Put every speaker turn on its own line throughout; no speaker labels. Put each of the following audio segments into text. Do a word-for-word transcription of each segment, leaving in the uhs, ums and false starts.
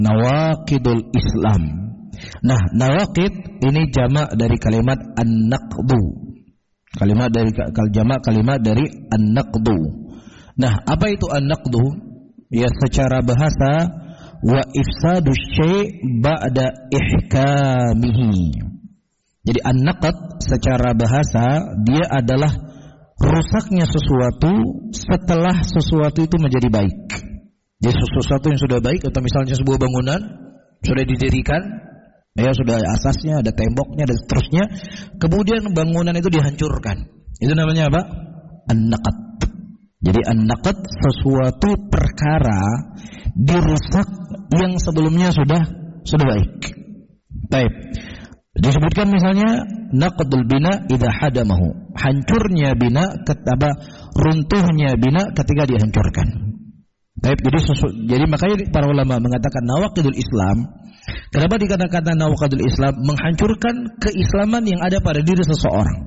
nawaqidul Islam. Nah, nawaqid ini jamak dari kalimat an-naqdu. Kalimat dari jamak kalimat dari an-naqdu. Nah, apa itu an-naqdu? Ya, secara bahasa wa ifsadu syai' ba'da ihkamihi. Jadi an-naqd secara bahasa dia adalah rusaknya sesuatu setelah sesuatu itu menjadi baik. Jadi sesuatu yang sudah baik, atau misalnya sebuah bangunan sudah didirikan, ya sudah asasnya, ada temboknya dan seterusnya, kemudian bangunan itu dihancurkan. Itu namanya apa? An-naqd. Jadi an-naqd sesuatu perkara dirusak yang sebelumnya sudah sudah baik. Baik. Disebutkan misalnya naqdul bina idza hadamahu. Hancurnya bina ketika runtuhnya bina ketika dihancurkan. Baik, jadi sesu, jadi makanya para ulama mengatakan nawaqidul Islam. Kenapa dikatakan nawaqidul Islam? Menghancurkan keislaman yang ada pada diri seseorang.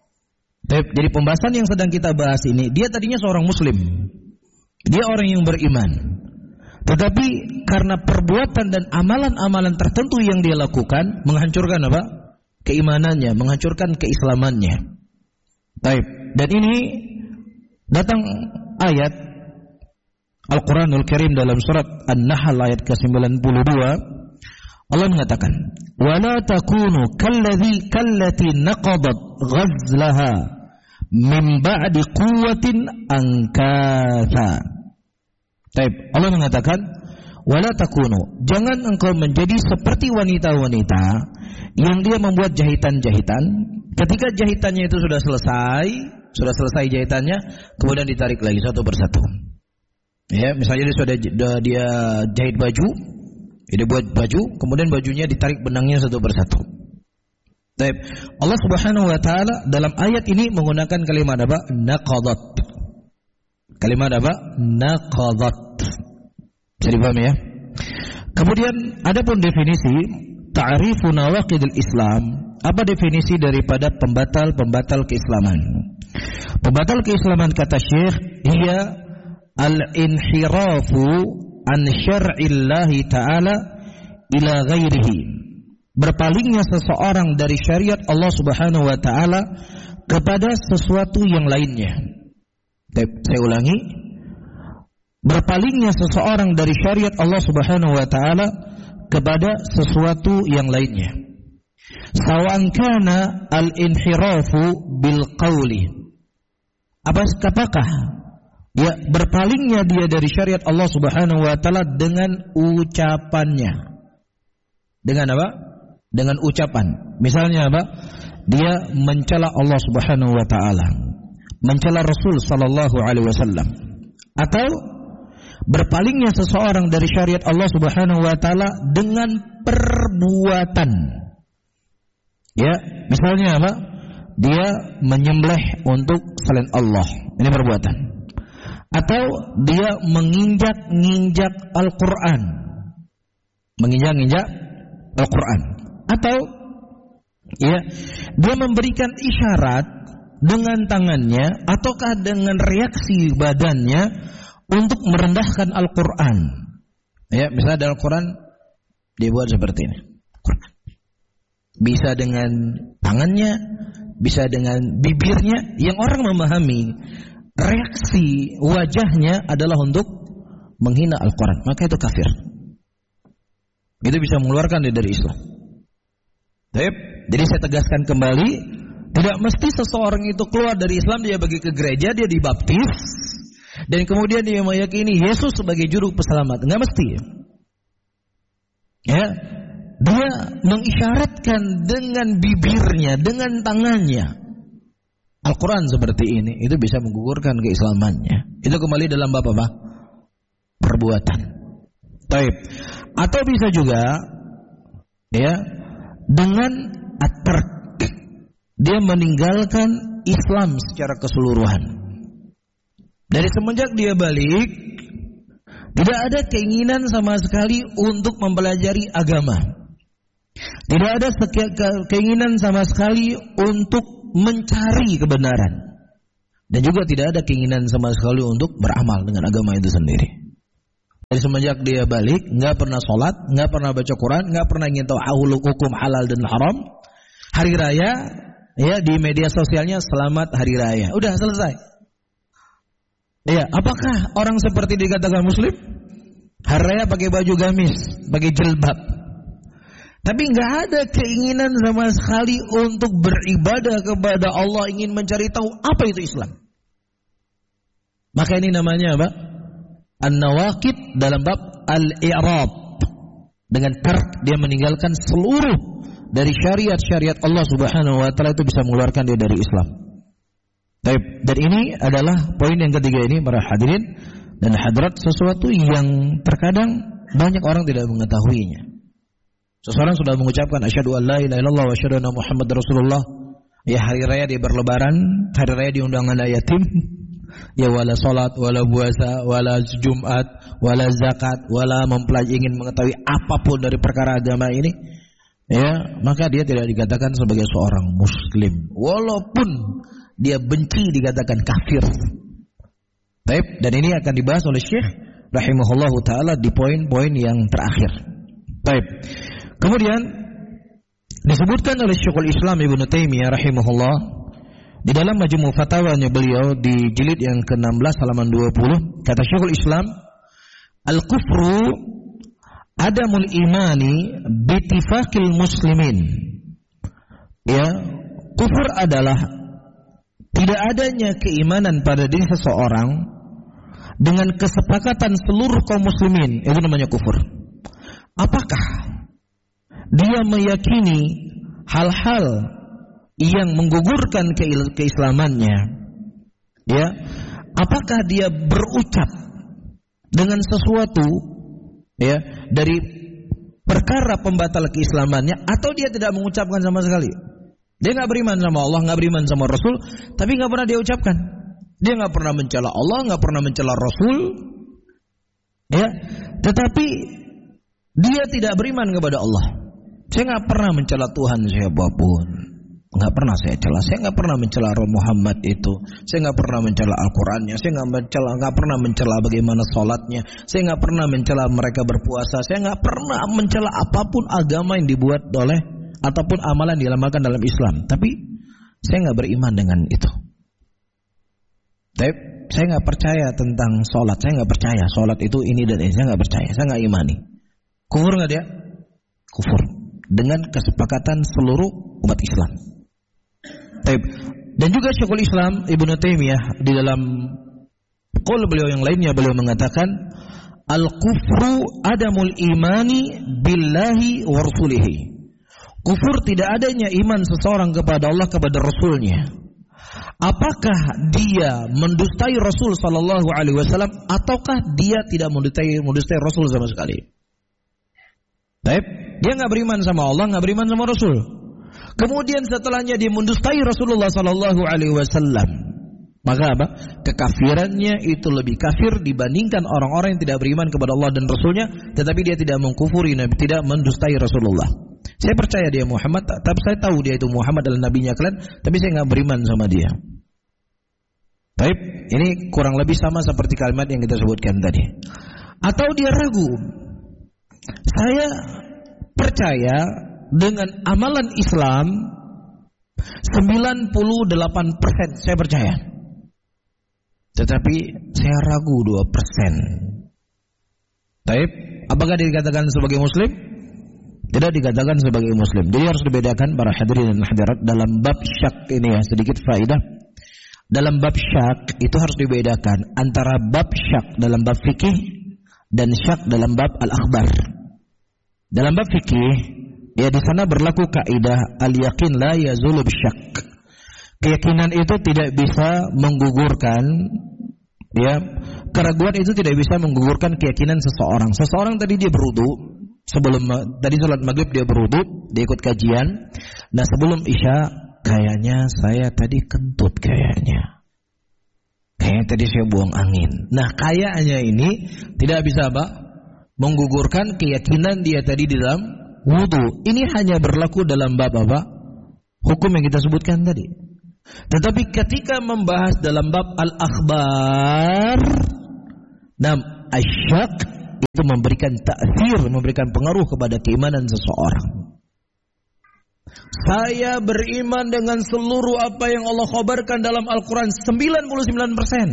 Jadi pembahasan yang sedang kita bahas ini, dia tadinya seorang muslim, dia orang yang beriman, tetapi karena perbuatan dan amalan-amalan tertentu yang dia lakukan menghancurkan apa? Keimanannya, menghancurkan keislamannya. Baik. Dan ini datang ayat Al-Quranul Karim dalam surat An-Nahl ayat ke sembilan puluh dua. Allah mengatakan, وَلَا تَكُونُوا كَالَّذِي كَالَّتِي نَقَضَتْ غَزْلَهَا مِنْ بَعْدِ قُوَّةٍ أَنْكَاثًا. Baik, Allah mengatakan, وَلَا تَكُونُوا, jangan engkau menjadi seperti wanita-wanita yang dia membuat jahitan-jahitan. Ketika jahitannya itu sudah selesai, sudah selesai jahitannya, kemudian ditarik lagi satu persatu. Ya, misalnya dia sudah dia jahit baju, dia buat baju, kemudian bajunya ditarik benangnya satu persatu. Baik. Allah Subhanahu wa taala dalam ayat ini menggunakan kalimat apa? Naqadat. Kalimat apa? Naqadat. Bisa dipahami ya? Kemudian adapun definisi ta'rifu nawaqidul Islam, apa definisi daripada pembatal-pembatal keislaman? Pembatal keislaman kata Syekh, ia al-inhirafu an syar'illahi ta'ala ila ghairihi, berpalingnya seseorang dari syariat Allah Subhanahu wa taala kepada sesuatu yang lainnya. Saya ulangi, berpalingnya seseorang dari syariat Allah Subhanahu wa taala kepada sesuatu yang lainnya. Sawan kana al-inhirafu bil qawli, apakah ya berpalingnya dia dari syariat Allah Subhanahu wa taala dengan ucapannya. Dengan apa? Dengan ucapan. Misalnya apa? Dia mencela Allah Subhanahu wa taala, mencela Rasul sallallahu alaihi wasallam. Atau berpalingnya seseorang dari syariat Allah Subhanahu wa taala dengan perbuatan. Ya, misalnya apa? Dia menyembelih untuk selain Allah. Ini perbuatan. Atau dia menginjak-injak Al-Quran, menginjak-injak Al-Quran. Atau ya, dia memberikan isyarat dengan tangannya ataukah dengan reaksi badannya untuk merendahkan Al-Quran. Ya, misalnya dalam Al-Quran dibuat seperti ini. Bisa dengan tangannya, bisa dengan bibirnya, yang orang memahami reaksi wajahnya adalah untuk menghina Al-Quran, maka itu kafir. Itu bisa mengeluarkan dia dari Islam. Baik. Jadi saya tegaskan kembali, tidak mesti seseorang itu keluar dari Islam, dia pergi ke gereja, dia dibaptis, dan kemudian dia meyakini Yesus sebagai juru peselamat. Enggak mesti. Ya, dia mengisyaratkan dengan bibirnya, dengan tangannya Al-Quran seperti ini, itu bisa menggugurkan keislamannya. Itu kembali dalam bab apa? Perbuatan. Baik. Atau bisa juga ya dengan at-tark, dia meninggalkan Islam secara keseluruhan. Dari semenjak dia balik, tidak ada keinginan sama sekali untuk mempelajari agama. Tidak ada keinginan sama sekali untuk mencari kebenaran, dan juga tidak ada keinginan sama sekali untuk beramal dengan agama itu sendiri. Dari semenjak dia balik, nggak pernah sholat, nggak pernah baca Quran, nggak pernah ingin tahu hukum halal dan haram. Hari raya, ya di media sosialnya selamat hari raya. Udah selesai. Ya, apakah orang seperti dikatakan muslim? Hari raya pakai baju gamis, pakai jilbab. Tapi nggak ada keinginan sama sekali untuk beribadah kepada Allah, ingin mencari tahu apa itu Islam. Maka ini namanya apa? An-nawaqid dalam bab al-i'rab. Dengan tark dia meninggalkan seluruh dari syariat-syariat Allah Subhanahu wa taala, itu bisa mengeluarkan dia dari Islam. Baik, dan ini adalah poin yang ketiga ini para hadirin dan hadirat, sesuatu yang terkadang banyak orang tidak mengetahuinya. Seseorang sudah mengucapkan asyhadu an la ilaha illallah wa asyhadu anna Muhammadar Rasulullah. Ya hari raya dia berlebaran, hari raya diundang anak yatim. Ya wala salat, wala puasa, wala Jumat, wala zakat, wala mempelajari, ingin mengetahui apapun dari perkara agama ini, ya, maka dia tidak dikatakan sebagai seorang muslim. Walaupun dia benci dikatakan kafir. Baik, dan ini akan dibahas oleh Syekh rahimahullahu taala di poin-poin yang terakhir. Baik. Kemudian disebutkan oleh Syekhul Islam Ibnu Taimiyah rahimahullah di dalam Majmu' Fatawanya beliau di jilid yang ke enam belas halaman dua puluh, kata Syekhul Islam, al-kufru adamul imani bitifaqil muslimin. Ya, kufur adalah tidak adanya keimanan pada diri seseorang dengan kesepakatan seluruh kaum muslimin, itu namanya kufur. Apakah dia meyakini hal-hal yang menggugurkan keislamannya, ya, apakah dia berucap dengan sesuatu, ya, dari perkara pembatal keislamannya, atau dia tidak mengucapkan sama sekali? Dia nggak beriman sama Allah, nggak beriman sama Rasul, tapi nggak pernah dia ucapkan. Dia nggak pernah mencela Allah, nggak pernah mencela Rasul, ya, tetapi dia tidak beriman kepada Allah. Saya nggak pernah mencela Tuhan siapapun. Nggak pernah saya cela, saya nggak pernah mencela Muhammad itu, saya nggak pernah mencela Al-Qurannya, saya nggak mencela, nggak pernah mencela bagaimana sholatnya, saya nggak pernah mencela mereka berpuasa, saya nggak pernah mencela apapun agama yang dibuat oleh ataupun amalan yang diamalkan dalam Islam. Tapi saya nggak beriman dengan itu. Tapi saya nggak percaya tentang sholat, saya nggak percaya sholat itu ini dan ini, saya nggak percaya, saya nggak imani. Kufur nggak dia? Kufur dengan kesepakatan seluruh umat Islam. Dan juga Syekhul Islam Ibnu Taimiyah di dalam qaul beliau yang lainnya, beliau mengatakan al-kufru adamul imani billahi wa rasulihi. Kufur tidak adanya iman seseorang kepada Allah, kepada Rasulnya. Apakah dia mendustai Rasul sallallahu alaihi wasallam ataukah dia tidak mendustai mendustai Rasul sama sekali? Baik, dia enggak beriman sama Allah, enggak beriman sama Rasul. Kemudian setelahnya dia mendustai Rasulullah sallallahu alaihi wasallam. Maka apa? Kekafirannya itu lebih kafir dibandingkan orang-orang yang tidak beriman kepada Allah dan Rasulnya, tetapi dia tidak mengkufuri Nabi, tidak mendustai Rasulullah. Saya percaya dia Muhammad, tapi saya tahu dia itu Muhammad adalah nabinya kalian, tapi saya enggak beriman sama dia. Baik, ini kurang lebih sama seperti kalimat yang kita sebutkan tadi. Atau dia ragu. Saya percaya dengan amalan Islam sembilan puluh delapan persen saya percaya. Tetapi saya ragu dua persen. Baik, apakah dikatakan sebagai muslim? Tidak dikatakan sebagai muslim. Jadi harus dibedakan para hadirin dan hadirat dalam bab syak ini, ya, sedikit faedah. Dalam bab syak itu harus dibedakan antara bab syak dalam bab fikih dan syak dalam bab al-akhbar. Dalam bab fikih, ya, di sana berlaku kaidah al-yaqin la yazulu bisyak. Keyakinan itu tidak bisa menggugurkan, ya, keraguan itu tidak bisa menggugurkan keyakinan seseorang. Seseorang tadi dia berwudu, sebelum tadi sholat maghrib dia berwudu, dia ikut kajian. Nah sebelum isya, kayaknya saya tadi kentut kayaknya. Kayaknya tadi saya buang angin. Nah kayaknya ini tidak bisa apa? Menggugurkan keyakinan dia tadi di dalam wudu. Ini hanya berlaku dalam bab apa? Hukum yang kita sebutkan tadi. Tetapi ketika membahas dalam bab al-akhbar, nam asyak, itu memberikan ta'thir, memberikan pengaruh kepada keimanan seseorang. Saya beriman dengan seluruh apa yang Allah khabarkan dalam Al-Quran sembilan puluh sembilan persen.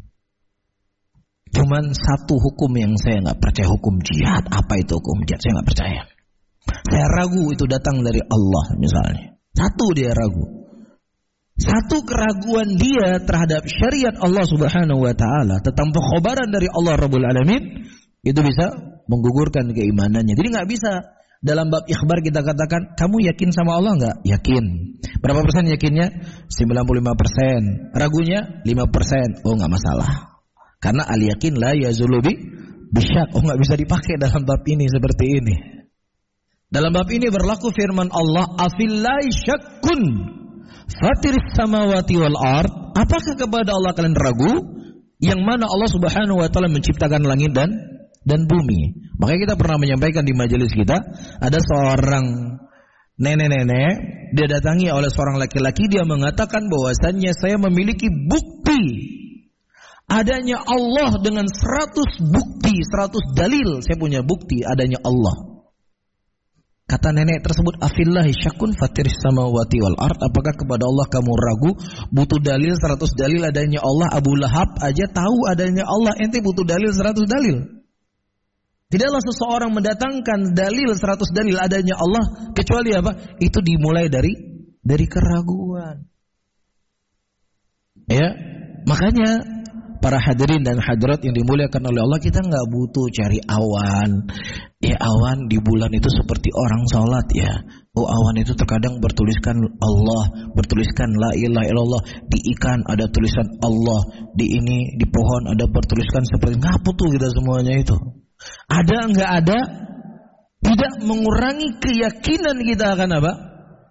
Cuman satu hukum yang saya nggak percaya, hukum jihad. Apa itu hukum jihad? Saya nggak percaya. Saya ragu itu datang dari Allah misalnya. Satu dia ragu. Satu keraguan dia terhadap syariat Allah Subhanahu wa taala tentang pengkhabaran dari Allah Rabbul Alamin itu bisa menggugurkan keimanannya. Jadi nggak bisa dalam bab ikhbar kita katakan kamu yakin sama Allah nggak? Yakin. Berapa persen yakinnya? sembilan puluh lima persen. Ragunya lima persen. Oh nggak masalah. Karena al yakin la yazulu bi bisyak. Oh nggak bisa dipakai dalam bab ini seperti ini. Dalam bab ini berlaku firman Allah, afillahi syakkun fatiris samawati wal ard. Apakah kepada Allah kalian ragu? Yang mana Allah Subhanahu wa taala menciptakan langit dan dan bumi. Makanya kita pernah menyampaikan di majelis kita, ada seorang nenek-nenek, dia datangi oleh seorang laki-laki, dia mengatakan bahwasannya saya memiliki bukti adanya Allah dengan seratus bukti, seratus dalil. Saya punya bukti adanya Allah. Kata nenek tersebut, afillahi syakun fatiris samawati wal ard. Apakah kepada Allah kamu ragu? Butuh dalil seratus dalil adanya Allah. Abu Lahab aja tahu adanya Allah. Ente butuh dalil seratus dalil. Tidaklah seseorang mendatangkan dalil seratus dalil adanya Allah kecuali apa? Itu dimulai dari dari keraguan. Ya, makanya para hadirin dan hadirat yang dimuliakan oleh Allah, kita nggak butuh cari awan. Ya awan di bulan itu seperti orang sholat ya. Oh awan itu terkadang bertuliskan Allah, bertuliskan la ilaha illallah. Di ikan ada tulisan Allah, di ini di pohon ada bertuliskan seperti. Nggak butuh kita semuanya itu. Ada nggak ada, tidak mengurangi keyakinan kita akan apa?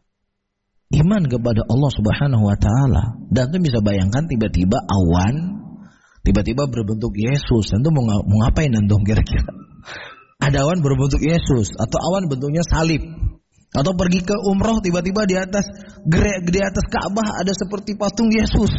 Iman kepada Allah Subhanahu wa taala. Dan itu bisa bayangkan tiba-tiba awan tiba-tiba berbentuk Yesus. Tentu mau, mau ngapain antum kira-kira? Ada awan berbentuk Yesus atau awan bentuknya salib. Atau pergi ke umroh tiba-tiba di atas gerek di atas Ka'bah ada seperti patung Yesus.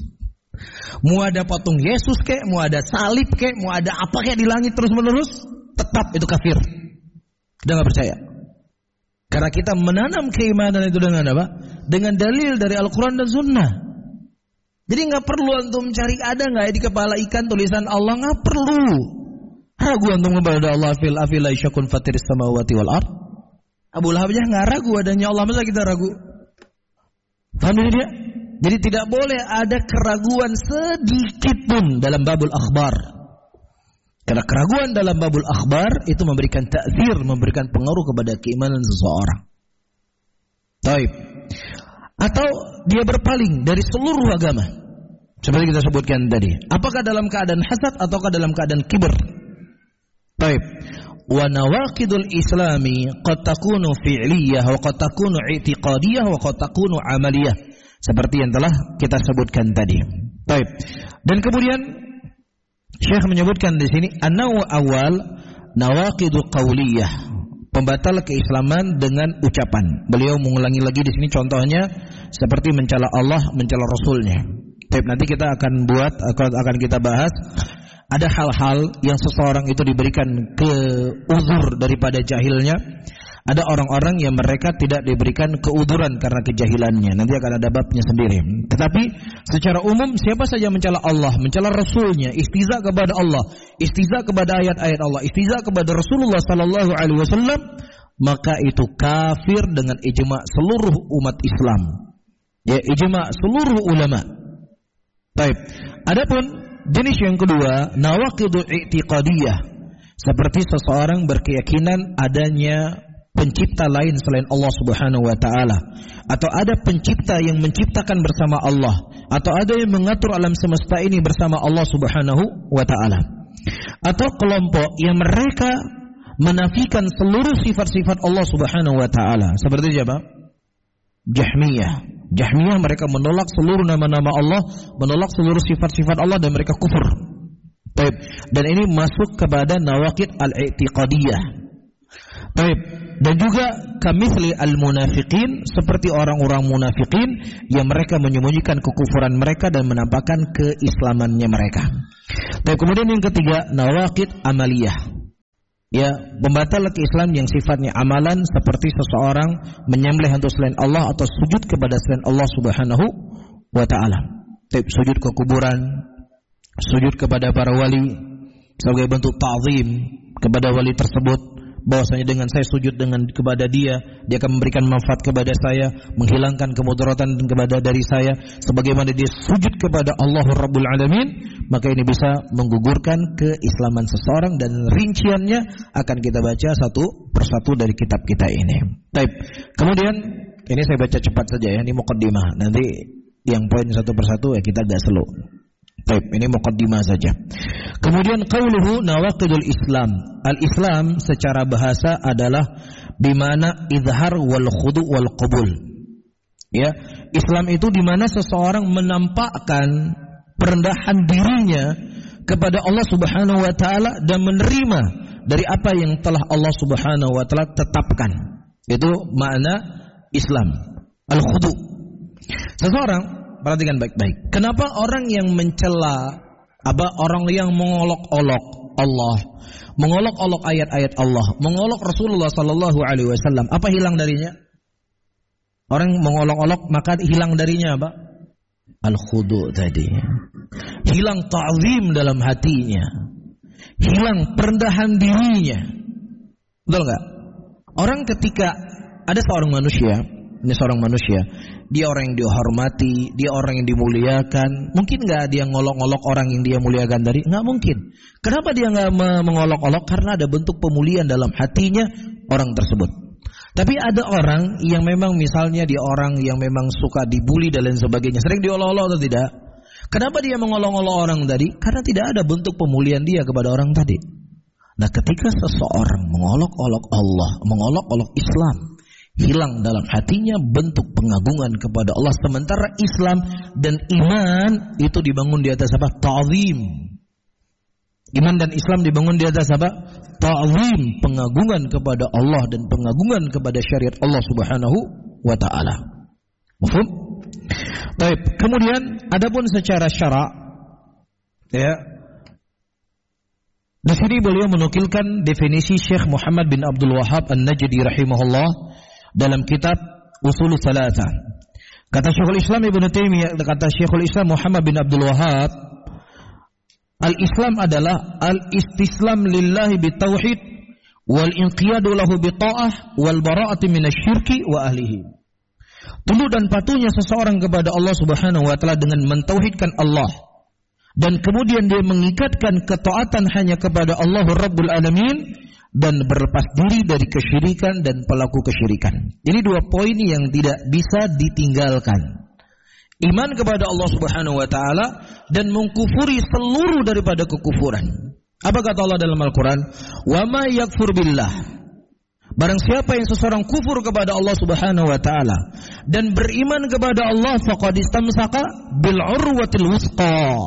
Mau ada patung Yesus kek, mau ada salib kek, mau ada apa kek di langit terus-menerus, tetap itu kafir. Kita enggak percaya. Karena kita menanam keimanan itu dengan apa? Dengan dalil dari Al-Quran dan Sunnah. Jadi nggak perlu antum cari ada nggak di kepala ikan tulisan Allah, nggak perlu. Ragu antum kepada Allah fil afila syakun fatiris samawati wal ard. Abu Lahab aja nggak ragu adanya Allah, masa kita ragu? Paham ini dia? Jadi tidak boleh ada keraguan sedikit pun dalam babul akhbar. Karena keraguan dalam babul akhbar itu memberikan ta'zir, memberikan pengaruh kepada keimanan seseorang. Taib. Atau dia berpaling dari seluruh agama. Seperti kita sebutkan tadi. Apakah dalam keadaan hasad ataukah dalam keadaan kibir? Baik. Wa nawaqidul islami qad takunu fi'liyah wa qad takunu i'tiqadiyah wa qad takunu amaliyah. Seperti yang telah kita sebutkan tadi. Baik. Dan kemudian Syekh menyebutkan di sini an-naw' awal nawaqidu qauliyah. Pembatal keislaman dengan ucapan. Beliau mengulangi lagi di sini contohnya seperti mencela Allah, mencela Rasulnya. Tapi nanti kita akan buat, akan kita bahas. Ada hal-hal yang seseorang itu diberikan keuzur daripada jahilnya. Ada orang-orang yang mereka tidak diberikan keuzuran karena kejahilannya. Nanti akan ada babnya sendiri. Tetapi secara umum siapa saja mencela Allah, mencela Rasulnya, istiza kepada Allah, istiza kepada ayat-ayat Allah, istiza kepada Rasulullah Sallallahu Alaihi Wasallam, maka itu kafir dengan ijma seluruh umat Islam. Ya, ijma seluruh ulama. Baik. Adapun jenis yang kedua, nawaqidu i'tiqadiyah. Seperti seseorang berkeyakinan adanya pencipta lain selain Allah Subhanahu wa taala, atau ada pencipta yang menciptakan bersama Allah, atau ada yang mengatur alam semesta ini bersama Allah Subhanahu wa taala. Atau kelompok yang mereka menafikan seluruh sifat-sifat Allah Subhanahu wa taala. Seperti siapa? Jahmiyah. Jahmiyah mereka menolak seluruh nama-nama Allah, menolak seluruh sifat-sifat Allah dan mereka kufur. Baik. Dan ini masuk kepada nawaqid al-i'tiqadiyah. Baik. Dan juga kamitsli al-munafiqin, seperti orang-orang munafikin yang mereka menyembunyikan kekufuran mereka dan menampakkan keislamannya mereka. Dan kemudian yang ketiga, nawaqid amaliyah. Ya, pembatal keislaman yang sifatnya amalan seperti seseorang menyembelih untuk selain Allah atau sujud kepada selain Allah Subhanahu wa taala. Sujud ke kuburan, sujud kepada para wali sebagai bentuk ta'zim kepada wali tersebut, bahwasanya dengan saya sujud dengan kepada dia, dia akan memberikan manfaat kepada saya, menghilangkan kemudaratan kepada dari saya, sebagaimana dia sujud kepada Allah Rabbul Alamin, maka ini bisa menggugurkan keislaman seseorang, dan rinciannya akan kita baca satu persatu dari kitab kita ini. Baik. Kemudian ini saya baca cepat saja ya, ini muqaddimah. Nanti yang poin satu persatu ya kita agak slow. Baik, ini muqaddimah saja. Kemudian qauluhu nawaqidul Islam. Al-Islam secara bahasa adalah bimana izhar wal khudu wal qabul. Ya, Islam itu di mana seseorang menampakkan perendahan dirinya kepada Allah Subhanahu wa taala dan menerima dari apa yang telah Allah Subhanahu wa taala tetapkan. Itu makna Islam. Al-khudu. Seseorang, perhatikan baik-baik. Kenapa orang yang mencela, apa orang yang mengolok-olok Allah, mengolok-olok ayat-ayat Allah, mengolok Rasulullah sallallahu alaihi wasallam, apa hilang darinya? Orang mengolok-olok maka hilang darinya apa? Al-khudu tadi. Hilang ta'zim dalam hatinya. Hilang perendahan dirinya. Betul enggak? Orang ketika ada seorang manusia, ini seorang manusia, dia orang yang dihormati, dia orang yang dimuliakan. Mungkin nggak dia ngolok-ngolok orang yang dia muliakan tadi? Nggak mungkin. Kenapa dia nggak mengolok-olok? Karena ada bentuk pemuliaan dalam hatinya orang tersebut. Tapi ada orang yang memang misalnya dia orang yang memang suka dibully dan lain sebagainya, sering diolok-olok atau tidak? Kenapa dia mengolok-olok orang tadi? Karena tidak ada bentuk pemuliaan dia kepada orang tadi. Nah, ketika seseorang mengolok-olok Allah, mengolok-olok Islam, hilang dalam hatinya bentuk pengagungan kepada Allah. Sementara Islam dan iman itu dibangun di atas apa? Ta'zim. Iman dan Islam dibangun di atas apa? Ta'zim, pengagungan kepada Allah dan pengagungan kepada syariat Allah Subhanahu wa taala. Mafhum? Baik, kemudian adapun secara syara' ya. Di sini beliau menukilkan definisi Syekh Muhammad bin Abdul Wahhab An-Najdi rahimahullah dalam kitab Ushul Tsalatsa. Kata Syekhul Islam Ibnu Taimiyah, kata Syekhul Islam Muhammad bin Abdul Wahhab, al-Islam adalah al-istislam lillahi bitauhid wal inqiyadu lahu bita'ah wal bara'ati minasyirki wa ahlihi. Tunduk dan patuhnya seseorang kepada Allah Subhanahu wa taala dengan mentauhidkan Allah, dan kemudian dia mengikatkan ketaatan hanya kepada Allah Rabbul Alamin, dan berlepas diri dari kesyirikan dan pelaku kesyirikan. Ini dua poin yang tidak bisa ditinggalkan. Iman kepada Allah Subhanahu wa taala dan mengkufuri seluruh daripada kekufuran. Apa kata Allah dalam Al-Qur'an? Wa ma yakfur billah. Barang siapa yang seseorang kufur kepada Allah Subhanahu wa taala dan beriman kepada Allah, faqad istamsaka bil urwatil wuthqa.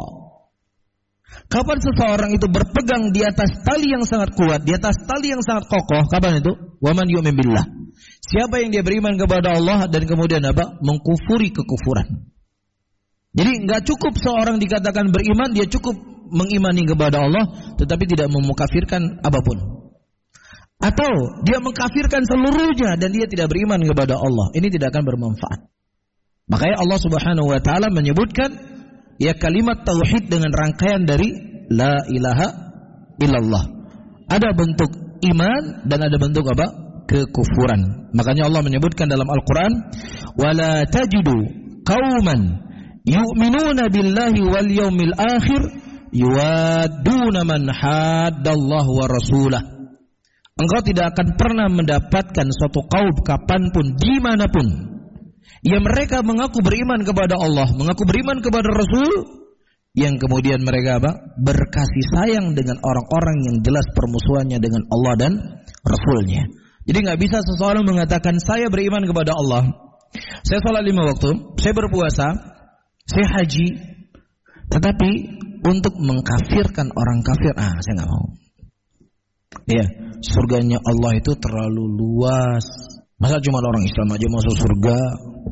Kapan seseorang itu berpegang di atas tali yang sangat kuat, di atas tali yang sangat kokoh? Kapan itu? Waman yu'min billah. Siapa yang dia beriman kepada Allah dan kemudian apa? Mengkufuri kekufuran. Jadi enggak cukup seorang dikatakan beriman, dia cukup mengimani kepada Allah tetapi tidak memukafirkan apapun. Atau dia mengkafirkan seluruhnya dan dia tidak beriman kepada Allah. Ini tidak akan bermanfaat. Makanya Allah Subhanahu wa taala menyebutkan ya kalimat tauhid dengan rangkaian dari la ilaha illallah. Ada bentuk iman dan ada bentuk apa? Kekufuran. Makanya Allah menyebutkan dalam Al-Qur'an, wala tajidu qauman yu'minuna billahi wal yaumil akhir yuwadduna man haddallaha wa rasulah. Engkau tidak akan pernah mendapatkan suatu kaum kapanpun, dimanapun, yang mereka mengaku beriman kepada Allah, mengaku beriman kepada Rasul, yang kemudian mereka apa? Berkasih sayang dengan orang-orang yang jelas permusuhannya dengan Allah dan Rasulnya. Jadi nggak bisa seseorang mengatakan saya beriman kepada Allah, saya sholat lima waktu, saya berpuasa, saya haji, tetapi untuk mengkafirkan orang kafir, ah saya nggak mau. Ya, surganya Allah itu terlalu luas. Masa cuma orang Islam aja masuk surga?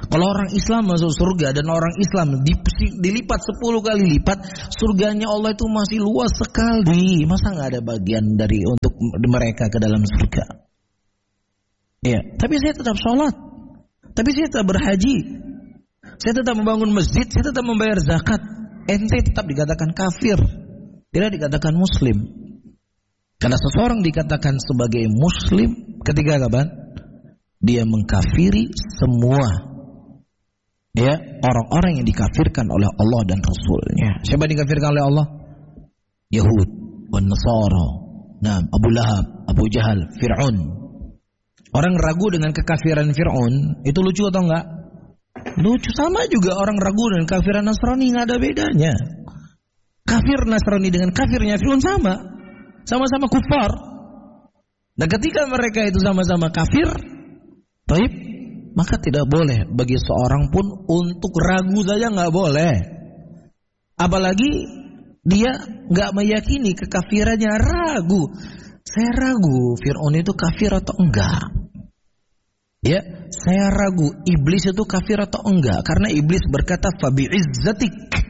Kalau orang Islam masuk surga dan orang Islam dilipat sepuluh kali lipat, surganya Allah itu masih luas sekali. Masa nggak ada bagian dari untuk mereka ke dalam surga? Ya, tapi saya tetap sholat, tapi saya tetap berhaji, saya tetap membangun masjid, saya tetap membayar zakat. Ente tetap dikatakan kafir, tidak dikatakan muslim. Karena seseorang dikatakan sebagai muslim ketika kapan? Dia mengkafiri semua ya orang-orang yang dikafirkan oleh Allah dan Rasulnya. Siapa dikafirkan oleh Allah? Yahud, wan Nasara, nah, Abu Lahab, Abu Jahal, Fir'aun. Orang ragu dengan kekafiran Fir'aun itu lucu atau enggak? Lucu. Sama juga orang ragu dengan kafiran Nasrani, nggak ada bedanya. Kafir Nasrani dengan kafirnya Fir'aun sama, sama-sama kufar. Nah, ketika mereka itu sama-sama kafir, taib, maka tidak boleh bagi seorang pun untuk ragu saja, nggak boleh. Apalagi dia nggak meyakini kekafirannya, ragu. Saya ragu Fir'aun itu kafir atau enggak. Ya, saya ragu iblis itu kafir atau enggak, karena iblis berkata fabi izzatik.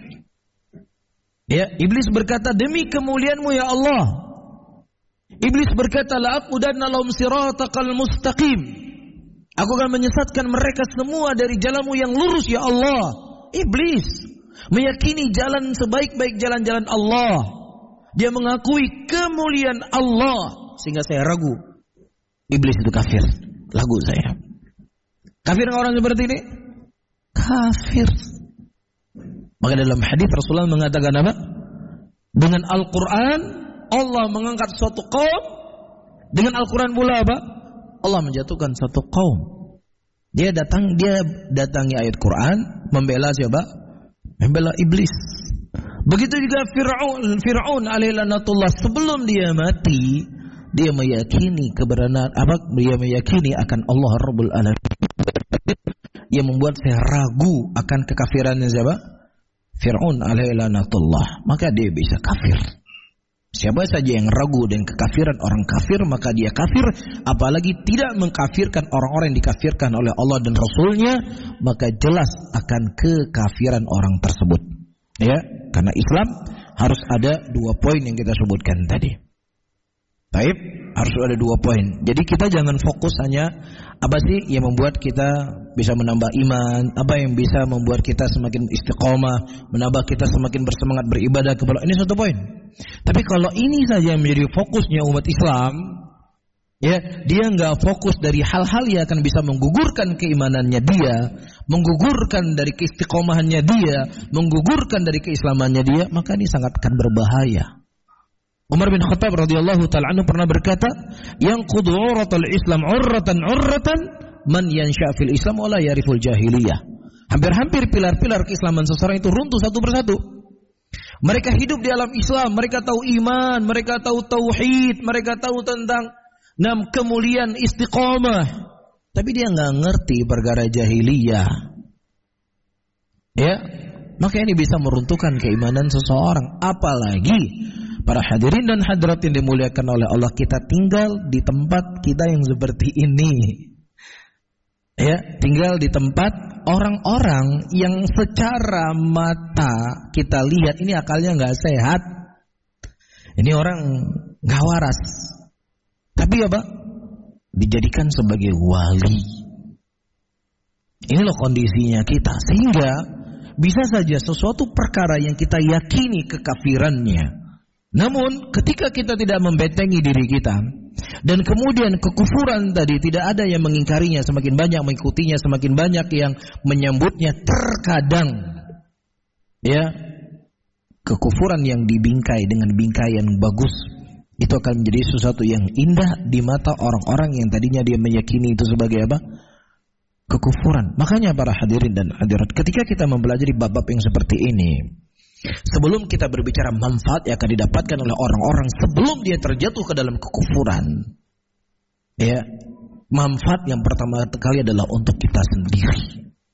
Ya, iblis berkata demi kemuliaanmu ya Allah. Iblis berkata la aqudanna lahum siratakal mustaqim. Aku akan menyesatkan mereka semua dari jalanmu yang lurus ya Allah. Iblis meyakini jalan sebaik-baik jalan-jalan Allah. Dia mengakui kemuliaan Allah, sehingga saya ragu iblis itu kafir. Lagu saya. Kafir orang seperti ini? Kafir. Maka dalam hadis Rasulullah mengatakan apa? Dengan Al-Quran Allah mengangkat suatu kaum. Dengan Al-Quran pula apa? Allah menjatuhkan satu kaum. Dia datang, dia datangi ayat Quran, membela siapa? Membela iblis. Begitu juga Fir'aun, Fir'aun alaihi lanatullah, sebelum dia mati, dia meyakini kebenaran apa? Dia meyakini akan Allah Rabbul Alamin. Dia membuat saya ragu akan kekafirannya siapa? Fir'aun alaihi lanatullah. Maka dia bisa kafir. Siapa saja yang ragu dengan kekafiran orang kafir, maka dia kafir. Apalagi tidak mengkafirkan orang-orang yang dikafirkan oleh Allah dan Rasulnya, maka jelas akan kekafiran orang tersebut. Ya, karena Islam harus ada dua poin yang kita sebutkan tadi. Baik, harus ada dua poin. Jadi kita jangan fokus hanya apa sih yang membuat kita bisa menambah iman, apa yang bisa membuat kita semakin istiqomah, menambah kita semakin bersemangat beribadah kepada. Ini satu poin. Tapi kalau ini saja yang menjadi fokusnya umat Islam, ya, dia nggak fokus dari hal-hal yang akan bisa menggugurkan keimanannya dia, menggugurkan dari keistiqomahannya dia, menggugurkan dari keislamannya dia, maka ini sangat akan berbahaya. Umar bin Khattab radhiyallahu ta'ala anhu pernah berkata, yang qudu uratul Islam urratan urratan man yansha fil Islam wala yariful jahiliyah. Hampir-hampir pilar-pilar keislaman seseorang itu runtuh satu persatu. Mereka hidup di alam Islam, mereka tahu iman, mereka tahu tauhid, mereka tahu tentang nam kemuliaan istiqomah, tapi dia nggak ngerti perkara jahiliyah. Ya, maka ini bisa meruntuhkan keimanan seseorang. Apalagi para hadirin dan hadirat yang dimuliakan oleh Allah, kita tinggal di tempat kita yang seperti ini. Ya, tinggal di tempat orang-orang yang secara mata kita lihat ini akalnya nggak sehat. Ini orang nggak waras. Tapi apa? Dijadikan sebagai wali. Ini loh kondisinya kita. Sehingga bisa saja sesuatu perkara yang kita yakini kekafirannya, namun ketika kita tidak membentengi diri kita, dan kemudian kekufuran tadi tidak ada yang mengingkarinya, semakin banyak mengikutinya, semakin banyak yang menyambutnya, terkadang ya kekufuran yang dibingkai dengan bingkaian bagus itu akan menjadi sesuatu yang indah di mata orang-orang yang tadinya dia meyakini itu sebagai apa? Kekufuran. Makanya para hadirin dan hadirat, ketika kita mempelajari bab-bab yang seperti ini, sebelum kita berbicara manfaat yang akan didapatkan oleh orang-orang sebelum dia terjatuh ke dalam kekufuran, ya, manfaat yang pertama kali adalah untuk kita sendiri.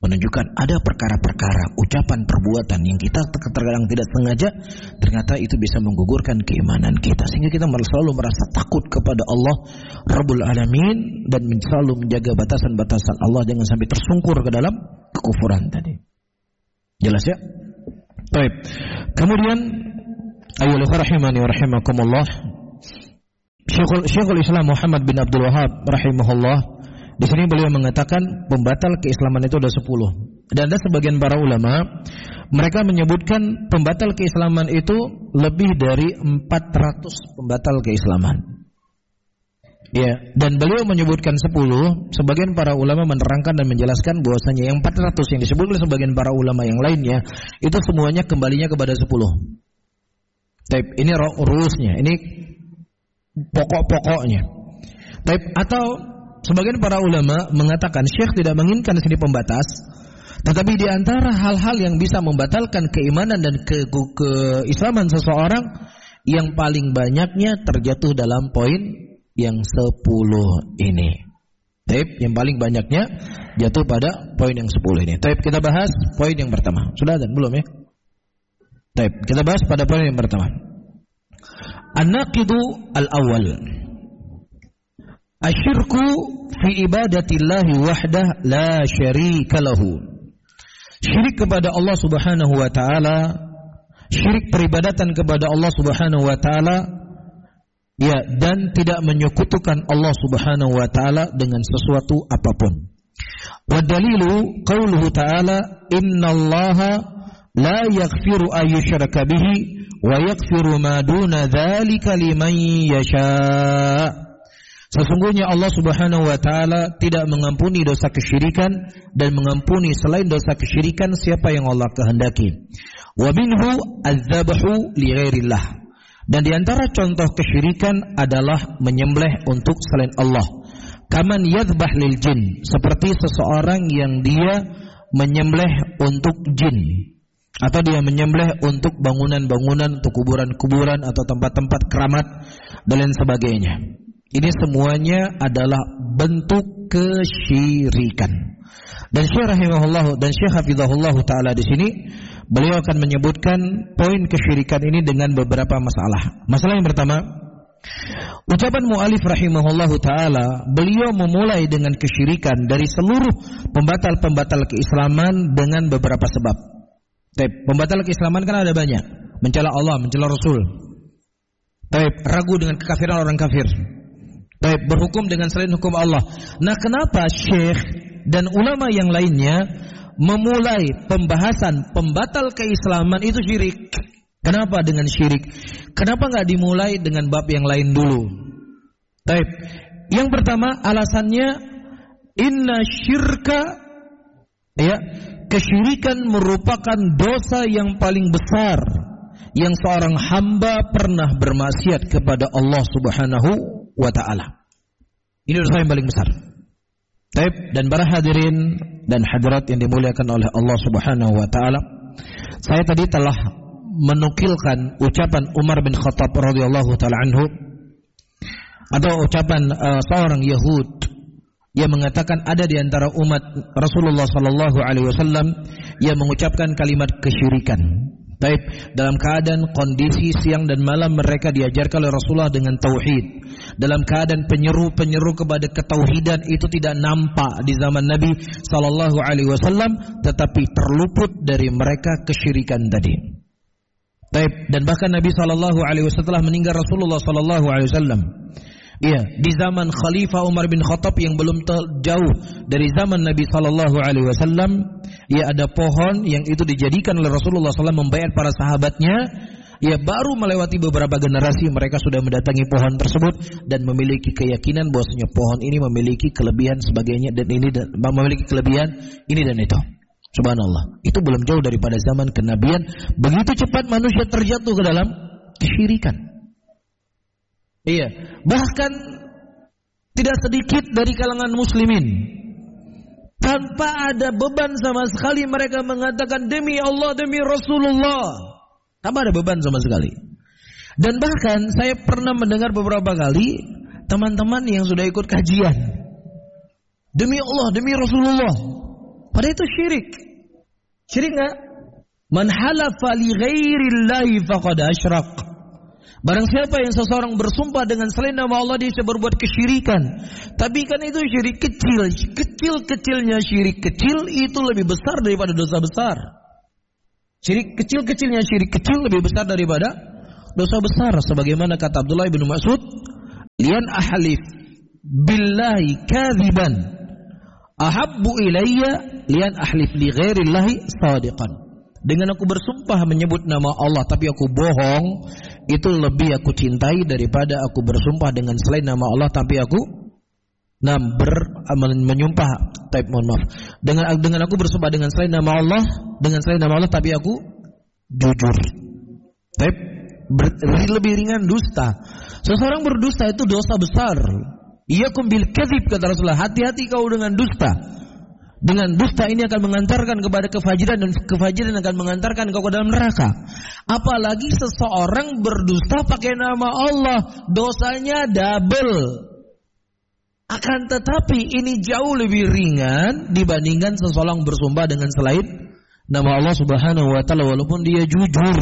menunjukkan ada perkara-perkara, ucapan, perbuatan yang kita terkadang tidak sengaja, ternyata itu bisa menggugurkan keimanan kita, sehingga kita selalu merasa takut kepada Allah Rabbul Alamin dan selalu menjaga batasan-batasan Allah, jangan sampai tersungkur ke dalam kekufuran tadi. Jelas ya? Baik. Kemudian ayyuhal rahimani wa rahimakumullah, Syekhul, Syekhul Islam Muhammad bin Abdul Wahhab rahimahullah, di sini beliau mengatakan pembatal keislaman itu ada sepuluh. Dan ada sebagian para ulama, mereka menyebutkan pembatal keislaman itu lebih dari empat ratus pembatal keislaman. Ya, dan beliau menyebutkan sepuluh, sebagian para ulama menerangkan dan menjelaskan bahwasanya yang empat ratus yang disebut oleh sebagian para ulama yang lainnya itu semuanya kembalinya kepada sepuluh. Taib, ini rulusnya, ini pokok-pokoknya. Taib, atau sebagian para ulama mengatakan Syekh tidak menginginkan sini pembatas, tetapi di antara hal-hal yang bisa membatalkan keimanan dan ke- keislaman seseorang, yang paling banyaknya terjatuh dalam poin yang sepuluh ini. Taib, yang paling banyaknya jatuh pada poin yang sepuluh ini. Taib, kita bahas poin yang pertama. Sudah ada belum ya? Taib, kita bahas pada poin yang pertama. An-naqidu al-awwal. Asyirku fi ibadatillahi wahdah la syarika lahu. Syirik kepada Allah Subhanahu wa taala, syirik peribadatan kepada Allah Subhanahu wa taala, ya, dan tidak menyekutukan Allah Subhanahu wa taala dengan sesuatu apapun. Wa dalilu qauluhu ta'ala, innallaha la yaghfiru ay yushraka bihi wa yaghfiru ma duna dzalika liman yasha. Sesungguhnya Allah Subhanahu wa taala tidak mengampuni dosa kesyirikan dan mengampuni selain dosa kesyirikan siapa yang Allah kehendaki. Wa minhu adzabahu li ghairillah. Dan di antara contoh kesyirikan adalah menyembelih untuk selain Allah. Kaman yadhbah lil jin, seperti seseorang yang dia menyembelih untuk jin, atau dia menyembelih untuk bangunan-bangunan, untuk kuburan-kuburan atau tempat-tempat keramat dan lain sebagainya. Ini semuanya adalah bentuk kesyirikan. Dan Syekh rahimahullah dan Syekh hafizahullah taala di sini beliau akan menyebutkan poin kesyirikan ini dengan beberapa masalah. Masalah yang pertama, ucapan mu'alif rahimahullah taala, beliau memulai dengan kesyirikan dari seluruh pembatal-pembatal keislaman dengan beberapa sebab. Taib, pembatal keislaman kan ada banyak. Mencela Allah, mencela Rasul. Taib, ragu dengan kekafiran orang kafir. Taib, berhukum dengan selain hukum Allah. Nah, kenapa Syekh dan ulama yang lainnya memulai pembahasan pembatal keislaman itu syirik? Kenapa dengan syirik? Kenapa nggak dimulai dengan bab yang lain dulu? Taib. Yang pertama alasannya, inna syirka, ya, kesyirikan merupakan dosa yang paling besar yang seorang hamba pernah bermaksiat kepada Allah Subhanahu wa taala. Ini dosa yang paling besar. Taib, dan para hadirin dan hadirat yang dimuliakan oleh Allah Subhanahu wa taala, saya tadi telah menukilkan ucapan Umar bin Khattab radhiyallahu taala anhu, atau ucapan uh, seorang Yahud yang mengatakan ada di antara umat Rasulullah sallallahu alaihi wasallam yang mengucapkan kalimat kesyirikan. Taib, dalam keadaan kondisi siang dan malam mereka diajarkan oleh Rasulullah dengan tauhid. Dalam keadaan penyeru-penyeru kepada ketauhidan itu tidak nampak di zaman Nabi sallallahu alaihi wasallam, tetapi terluput dari mereka kesyirikan tadi. Taib, dan bahkan Nabi sallallahu alaihi wasallam setelah meninggal Rasulullah sallallahu alaihi wasallam, iya, di zaman Khalifah Umar bin Khattab yang belum jauh dari zaman Nabi sallallahu alaihi wasallam, ya, ada pohon yang itu dijadikan oleh Rasulullah sallallahu alaihi wasallam membayar para sahabatnya. Ya, baru melewati beberapa generasi mereka sudah mendatangi pohon tersebut dan memiliki keyakinan bahwasanya pohon ini memiliki kelebihan sebagainya dan ini dan memiliki kelebihan ini dan itu. Subhanallah. Itu belum jauh daripada zaman kenabian. Begitu cepat manusia terjatuh ke dalam kesyirikan. Iya, bahkan tidak sedikit dari kalangan muslimin tanpa ada beban sama sekali mereka mengatakan demi Allah, demi Rasulullah. Tanpa ada beban sama sekali. Dan bahkan saya pernah mendengar beberapa kali teman-teman yang sudah ikut kajian, demi Allah, demi Rasulullah. Padahal itu syirik. Syirik enggak? Man halafa li ghairillahi faqad asyrak. Barang siapa yang seseorang bersumpah dengan selain nama Allah, dia bisa berbuat kesyirikan. Tapi kan itu syirik kecil. Kecil-kecilnya syirik kecil itu lebih besar daripada dosa besar. Syirik kecil-kecilnya syirik kecil lebih besar daripada dosa besar. Sebagaimana kata Abdullah bin Mas'ud, lian ahlif billahi kadhiban ahabbu ilayya lian ahlif li ghairillahi sadiqan. Dengan aku bersumpah menyebut nama Allah tapi aku bohong, itu lebih aku cintai daripada aku bersumpah dengan selain nama Allah tapi aku nah, ber, menyumpah type mohon maaf. Dengan dengan aku bersumpah dengan selain nama Allah, dengan selain nama Allah tapi aku jujur. Type ber, lebih ringan dusta. Seseorang berdusta itu dosa besar. Iyakum bil kadzib kata Rasulullah, hati-hati kau dengan dusta. Dengan dusta ini akan mengantarkan kepada kefajiran, dan kefajiran akan mengantarkan kau ke dalam neraka. Apalagi seseorang berdusta pakai nama Allah, dosanya double. Akan tetapi ini jauh lebih ringan dibandingkan seseorang bersumpah dengan selain nama Allah Subhanahu wa taala walaupun dia jujur.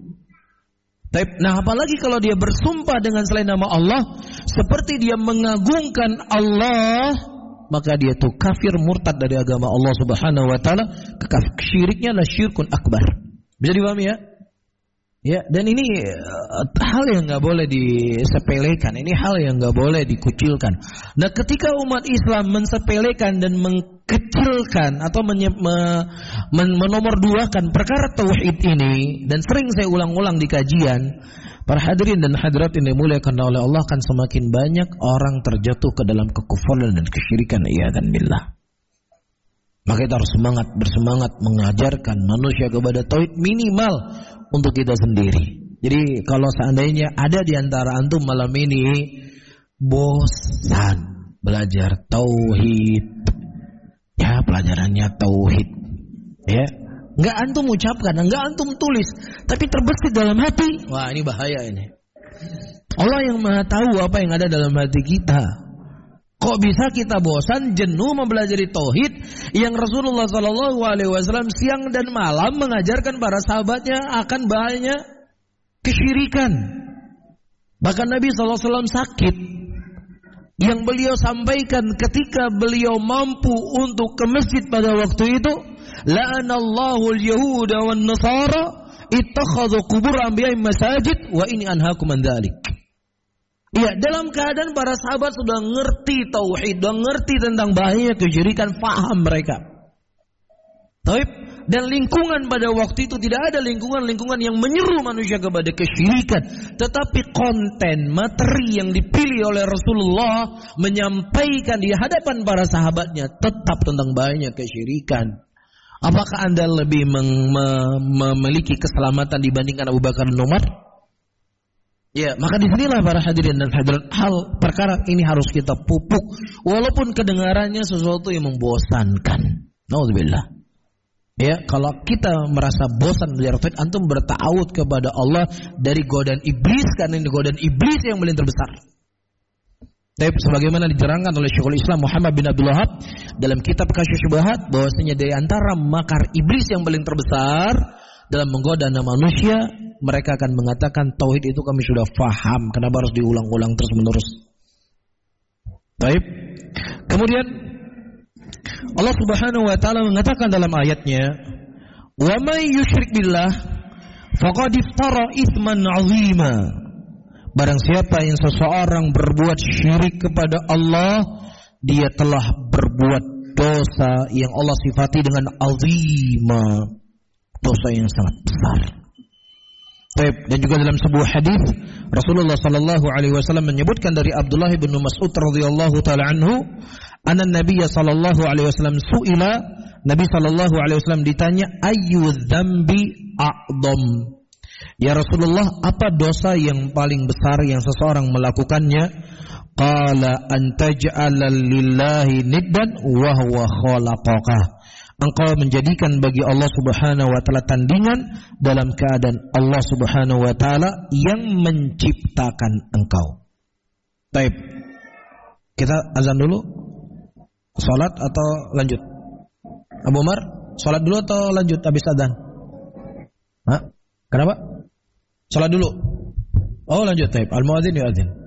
Nah, apalagi kalau dia bersumpah dengan selain nama Allah seperti dia mengagungkan Allah, maka dia tuh kafir murtad dari agama Allah Subhanahu wa taala. Syiriknya adalah syirkun akbar. Bisa dipahami ya? Ya, dan ini uh, hal yang enggak boleh disepelekan. Ini hal yang enggak boleh dikucilkan. Nah, ketika umat Islam mensepelekan dan mengkecilkan atau menye- me- men- menomorduakan perkara tauhid ini, dan sering saya ulang-ulang di kajian, para hadirin dan hadirat yang dimuliakan oleh Allah, akan semakin banyak orang terjatuh ke dalam kekufuran dan kesyirikan. Iya dan billah. Maka kita harus semangat, bersemangat mengajarkan manusia kepada tauhid minimal untuk kita sendiri. Jadi kalau seandainya ada di antara antum malam ini bosan belajar tauhid, ya pelajarannya tauhid, ya nggak antum ucapkan, nggak antum tulis, tapi terbesit dalam hati, wah ini bahaya ini. Allah yang maha tahu apa yang ada dalam hati kita. Kok bisa kita bosan, jenuh mempelajari tauhid yang Rasulullah Sallallahu Alaihi Wasallam siang dan malam mengajarkan para sahabatnya akan bahayanya kesyirikan. Bahkan Nabi Sallallahu Alaihi Wasallam sakit, yang beliau sampaikan ketika beliau mampu untuk ke masjid pada waktu itu, la'anallahu al-yahuda wan nasara ittakhadhu qubur anbiya'ihim masajid wa inni anhaakum an dzalik. Ya, dalam keadaan para sahabat sudah ngerti tauhid, sudah ngerti tentang bahaya kesyirikan, faham mereka. Taib, dan lingkungan pada waktu itu tidak ada lingkungan-lingkungan yang menyeru manusia kepada kesyirikan, tetapi konten materi yang dipilih oleh Rasulullah menyampaikan di hadapan para sahabatnya tetap tentang bahaya kesyirikan. Apakah Anda lebih mem- mem- memiliki keselamatan dibandingkan Abu Bakar dan Umar? Ya, maka disinilah para hadirin dan hadirat, hal perkara ini harus kita pupuk walaupun kedengarannya sesuatu yang membosankan. Nauzubillah. Ya, kalau kita merasa bosan belajar tauhid, antum berta'awud kepada Allah dari godaan iblis, karena ini godaan iblis yang paling terbesar. Tapi sebagaimana diterangkan oleh Syekhul Islam Muhammad bin Abdul Wahab dalam kitab Kasyfus Syubhat, bahwasanya dari antara makar iblis yang paling terbesar dalam menggoda manusia, mereka akan mengatakan tauhid itu kami sudah faham, kenapa harus diulang-ulang terus-menerus. Baik. Kemudian Allah Subhanahu wa taala mengatakan dalam ayatnya, "Wa may yusyrik billah faqad iftara itsman 'azima." Barang siapa yang seseorang berbuat syirik kepada Allah, dia telah berbuat dosa yang Allah sifati dengan azima, dosa yang sangat besar. Dan juga dalam sebuah hadis Rasulullah sallallahu alaihi wasallam menyebutkan dari Abdullah bin Mas'ud radhiyallahu taala anhu, anna Nabiy sallallahu alaihi wasallam su'ila, Nabi sallallahu alaihi wasallam ditanya, ayyu dzambi a'dham? Ya Rasulullah, apa dosa yang paling besar yang seseorang melakukannya? Qala an taj'ala lillahi niddan wa huwa khalaqaka. Engkau menjadikan bagi Allah Subhanahu wa taala tandingan dalam keadaan Allah Subhanahu wa taala yang menciptakan engkau. Baik. Kita azan dulu. Salat atau lanjut? Abu Umar, sholat dulu atau lanjut habis adzan? Hah? Kenapa? Sholat dulu. Oh lanjut, taib. Al-muadzin yuadzin.